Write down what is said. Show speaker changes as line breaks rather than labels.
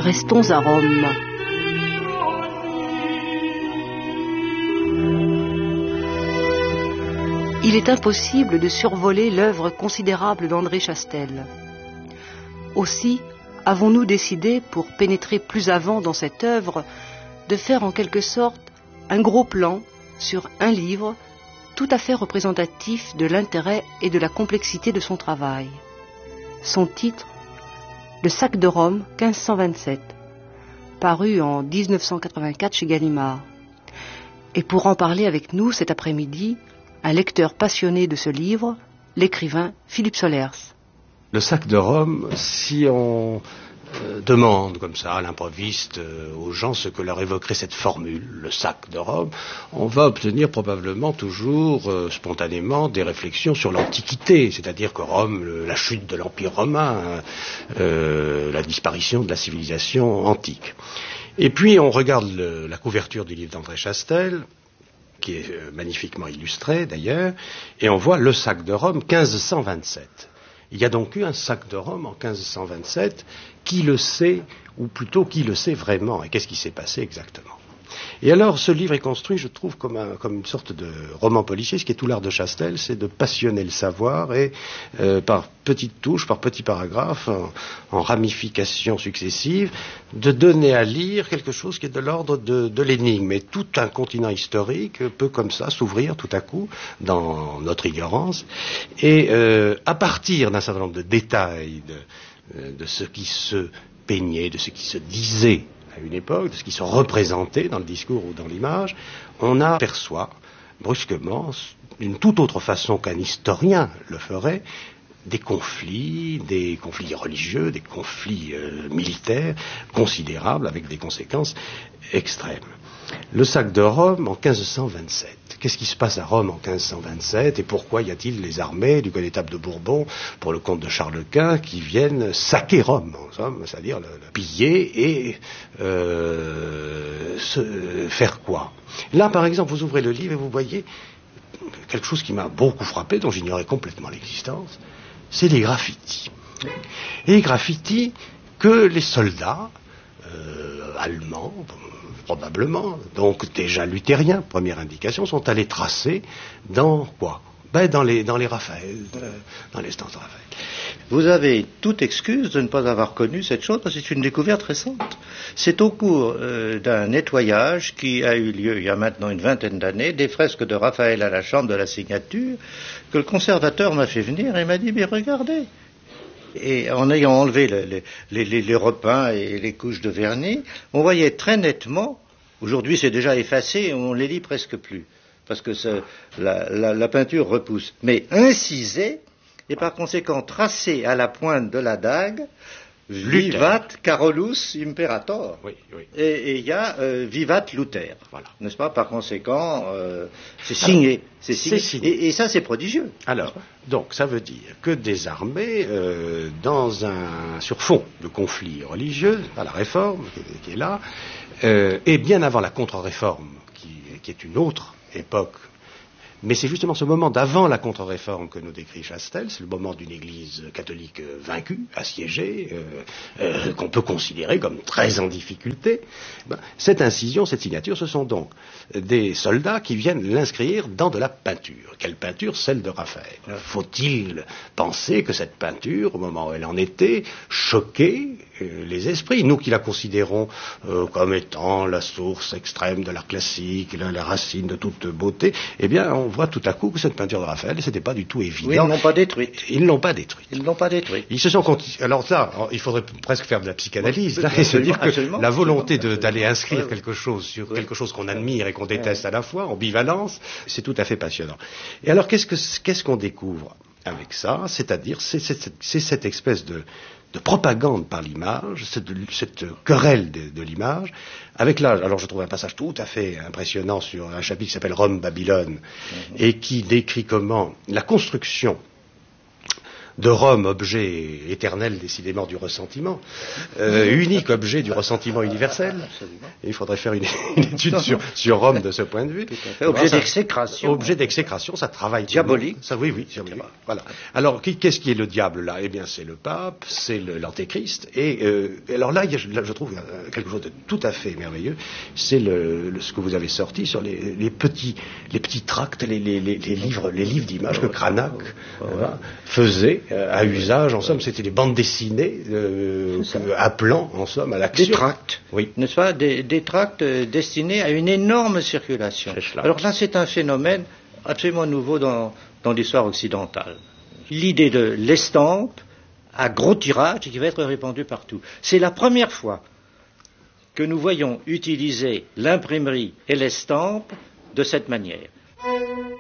Restons à Rome. Il est impossible de survoler l'œuvre considérable d'André Chastel. Aussi avons-nous décidé, pour pénétrer plus avant dans cette œuvre, de faire en quelque sorte un gros plan sur un livre tout à fait représentatif de l'intérêt et de la complexité de son travail. Son titre, Le sac de Rome, 1527, paru en 1984 chez Gallimard. Et pour en parler avec nous cet après-midi, un lecteur passionné de ce livre, l'écrivain Philippe Solers.
Le sac de Rome, si on demande comme ça à l'improviste aux gens ce que leur évoquerait cette formule, le sac de Rome, on va obtenir probablement toujours spontanément des réflexions sur l'Antiquité, c'est-à-dire que Rome, la chute de l'Empire romain, la disparition de la civilisation antique. Et puis on regarde la couverture du livre d'André Chastel, qui est magnifiquement illustré d'ailleurs, et on voit le sac de Rome 1527. Il y a donc eu un sac de Rome en 1527, qui le sait, ou plutôt qui le sait vraiment, et qu'est-ce qui s'est passé exactement. Et alors ce livre est construit, je trouve, comme une sorte de roman policier. Ce qui est tout l'art de Chastel, c'est de passionner le savoir et par petites touches, par petits paragraphes, en ramifications successives, de donner à lire quelque chose qui est de l'ordre de l'énigme. Et tout un continent historique peut comme ça s'ouvrir tout à coup dans notre ignorance. Et à partir d'un certain nombre de détails de ce qui se peignait, de ce qui se disait à une époque, de ce qui se représentait dans le discours ou dans l'image, on aperçoit brusquement, d'une toute autre façon qu'un historien le ferait, des conflits religieux, des conflits militaires considérables avec des conséquences extrêmes. Le sac de Rome en 1527. Qu'est-ce qui se passe à Rome en 1527 et pourquoi y a-t-il les armées du connétable de Bourbon pour le comte de Charles Quint qui viennent saquer Rome, en somme, c'est-à-dire le piller et faire quoi? Là, par exemple, vous ouvrez le livre et vous voyez quelque chose qui m'a beaucoup frappé, dont j'ignorais complètement l'existence, c'est les graffitis. Et les graffitis que les soldats allemands, probablement, donc déjà luthériens, première indication, sont allés tracer dans quoi? Dans les Raphaël, dans les stances de Raphaël.
Vous avez toute excuse de ne pas avoir connu cette chose, parce que c'est une découverte récente. C'est au cours d'un nettoyage qui a eu lieu il y a maintenant une vingtaine d'années, des fresques de Raphaël à la Chambre de la Signature, que le conservateur m'a fait venir et m'a dit, mais regardez. Et en ayant enlevé les repeints et les couches de vernis, on voyait très nettement, aujourd'hui c'est déjà effacé, on ne les lit presque plus, parce que la peinture repousse, mais incisé, et par conséquent tracé à la pointe de la dague, Vivat Carolus Imperator.
Oui, oui.
Et il y a Vivat Luther.
Voilà. N'est-ce
pas? Par conséquent, c'est signé. Alors, c'est signé. Et ça, c'est prodigieux.
Alors, donc, ça veut dire que des armées, sur fond de conflit religieux, pas la réforme qui est là, et bien avant la contre-réforme, qui est une autre époque. Mais c'est justement ce moment d'avant la contre-réforme que nous décrit Chastel, c'est le moment d'une église catholique vaincue, assiégée, qu'on peut considérer comme très en difficulté. Cette incision, cette signature, ce sont donc des soldats qui viennent l'inscrire dans de la peinture. Quelle peinture? Celle de Raphaël. Faut-il penser que cette peinture, au moment où elle en était, choquait les esprits? Nous qui la considérons comme étant la source extrême de l'art classique, la racine de toute beauté, eh bien, on voit tout à coup que cette peinture de Raphaël, c'était pas du tout évident.
Oui, ils n'ont pas détruite.
Ils l'ont pas détruite.
Ils l'ont pas détruite.
Ils se sont alors là, il faudrait presque faire de la psychanalyse là, et se dire que la volonté d'aller inscrire quelque chose sur quelque chose qu'on admire et qu'on déteste à la fois, en bivalence, c'est tout à fait passionnant. Et alors, qu'est-ce qu'on découvre avec ça? C'est-à-dire, c'est cette espèce de propagande par l'image, cette querelle de l'image, avec là, alors je trouve un passage tout à fait impressionnant sur un chapitre qui s'appelle Rome-Babylone, et qui décrit comment la construction de Rome, objet éternel décidément du ressentiment, unique objet du ressentiment universel. Il faudrait faire une étude sur Rome de ce point de vue.
Objet d'exécration.
Objet d'exécration, ça travaille.
Diabolique.
Ça, oui, diabolique. Voilà. Alors, qu'est-ce qui est le diable là? Eh bien, c'est le pape, c'est l'antéchrist. Et alors là, je trouve quelque chose de tout à fait merveilleux. C'est ce que vous avez sorti sur les petits tracts, les livres d'images que Cranach faisait à usage. En somme, c'était des bandes dessinées appelant, en somme, à l'action.
Des tracts,
oui,
n'est-ce pas, des tracts destinés à une énorme circulation. Alors là, c'est un phénomène absolument nouveau dans l'histoire occidentale. L'idée de l'estampe à gros tirage qui va être répandue partout. C'est la première fois que nous voyons utiliser l'imprimerie et l'estampe de cette manière.